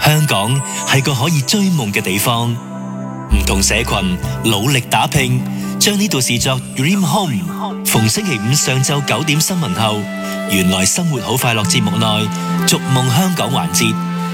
香港係個可以追夢嘅地方，唔同社群努力打拼，將呢度視作 Dream Home。逢星期五上晝9點新聞後，原來生活好快樂節目內，逐夢香港環節。